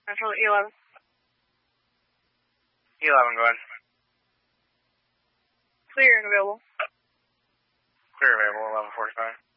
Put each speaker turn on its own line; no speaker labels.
Central E11.
E11, go ahead.
Clear and available.
Clear available, 11:45.